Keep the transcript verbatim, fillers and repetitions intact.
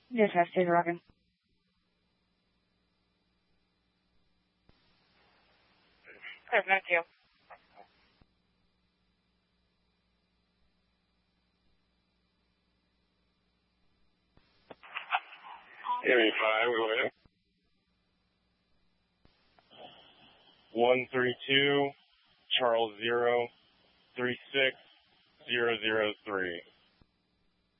Dispatch, Taser Rockin'. Clear for two. Area five, go ahead. one three two, Charles zero, three six zero zero three.